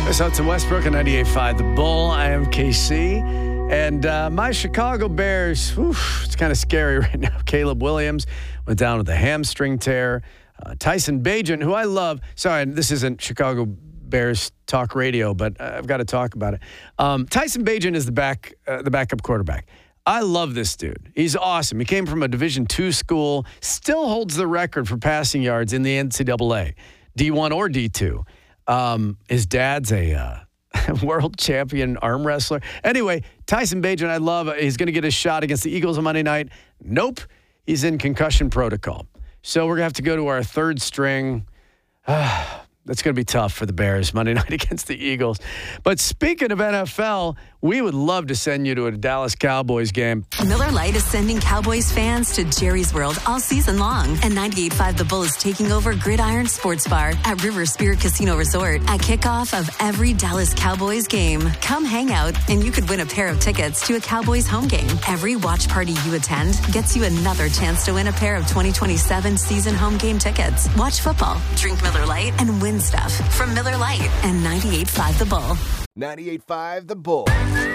It's out to Westbrook on 98.5 The Bull. I am KC. And my Chicago Bears, it's kind of scary right now. Caleb Williams went down with a hamstring tear. Tyson Bagent, who I love. Sorry, this isn't Chicago Bears talk radio, but I've got to talk about it. Tyson Bagent is the backup quarterback. I love this dude. He's awesome. He came from a Division II school, still holds the record for passing yards in the NCAA, D1 or D2. His dad's a world champion arm wrestler. Anyway, Tyson Bagent, I love. He's going to get a shot against the Eagles on Monday night. Nope. He's in concussion protocol. So we're going to have to go to our third string. That's going to be tough for the Bears Monday night against the Eagles. But speaking of NFL, we would love to send you to a Dallas Cowboys game. Miller Lite is sending Cowboys fans to Jerry's World all season long. And 98.5 The Bull is taking over Gridiron Sports Bar at River Spirit Casino Resort at kickoff of every Dallas Cowboys game. Come hang out and you could win a pair of tickets to a Cowboys home game. Every watch party you attend gets you another chance to win a pair of 2027 season home game tickets. Watch football, drink Miller Lite, and win stuff from Miller Lite and 98.5 The Bull. 98.5 The Bull.